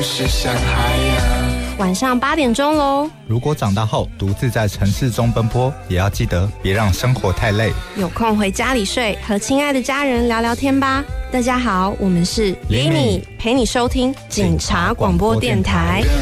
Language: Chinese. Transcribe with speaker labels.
Speaker 1: 是像海洋。
Speaker 2: 晚上8点钟咯。
Speaker 3: 如果长大后独自在城市中奔波，也要记得别让生活太累。
Speaker 2: 有空回家里睡，和亲爱的家人聊聊天吧。大家好，我们是 Lini， 陪你收听警察广播电台。